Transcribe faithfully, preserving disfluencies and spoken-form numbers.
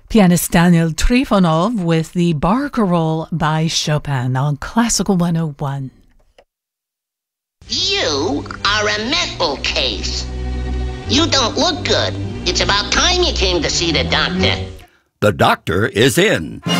Pianist Daniel Trifonov with the Barcarolle by Chopin on Classical one oh one. You are a mental case. You don't look good. It's about time you came to see the doctor. The doctor is in.